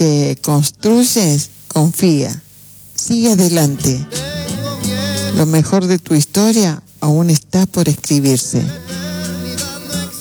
que construyes, confía. Sigue adelante. Lo mejor de tu historia aún está por escribirse.